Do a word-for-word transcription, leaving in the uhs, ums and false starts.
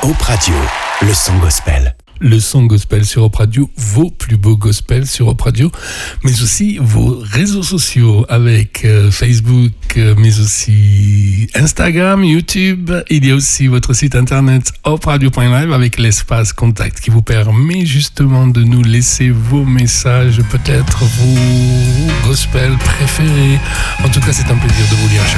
Hop Radio, le son gospel. Le son gospel sur Hop Radio, vos plus beaux gospels sur Hop Radio, mais aussi vos réseaux sociaux avec euh, Facebook, euh, mais aussi Instagram, YouTube. Il y a aussi votre site internet hop radio point live avec l'espace contact qui vous permet justement de nous laisser vos messages, peut-être vos gospels préférés. En tout cas, c'est un plaisir de vous lire.